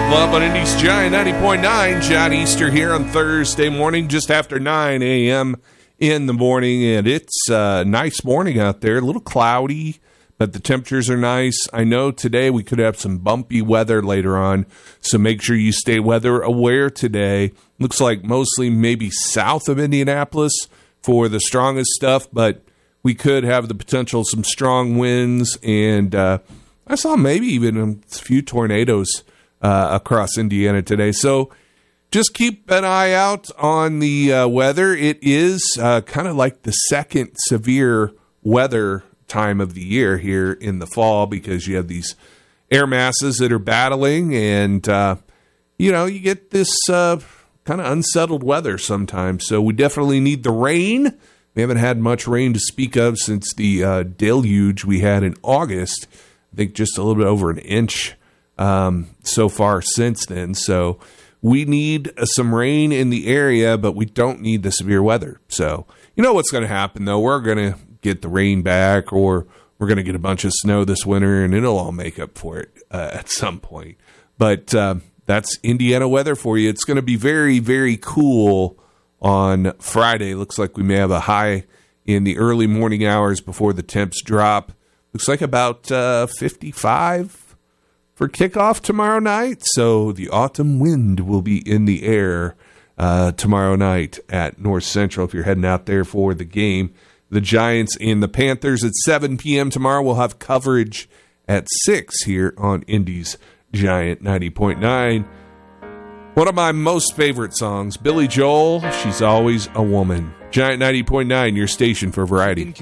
Club on Indy's Giant 90.9. John Easter here on Thursday morning, just after 9 a.m. in the morning. And it's a nice morning out there. A little cloudy, but the temperatures are nice. I know today we could have some bumpy weather later on, so make sure you stay weather aware today. Looks like mostly maybe south of Indianapolis for the strongest stuff, but we could have the potential some strong winds, and I saw maybe even a few tornadoes across Indiana today. So just keep an eye out on the weather. It is kind of like the second severe weather time of the year here in the fall, because you have these air masses that are battling, and you get this kind of unsettled weather sometimes. So we definitely need the rain. We haven't had much rain to speak of since the deluge we had in August. I think just a little bit over an inch so far since then. So we need some rain in the area, but we don't need the severe weather. So you know what's going to happen, though. We're going to get the rain back, or we're going to get a bunch of snow this winter, and it'll all make up for it at some point. But that's Indiana weather for you. It's going to be very, very cool on Friday. Looks like we may have a high in the early morning hours before the temps drop. Looks like about 55 for kickoff tomorrow night. So the autumn wind will be in the air tomorrow night at North Central if you're heading out there for the game. The Giants and the Panthers at 7 p.m. tomorrow. We'll have coverage at 6 here on Indy's Giant 90.9. One of my most favorite songs, Billy Joel, She's Always a Woman. Giant 90.9, your station for variety.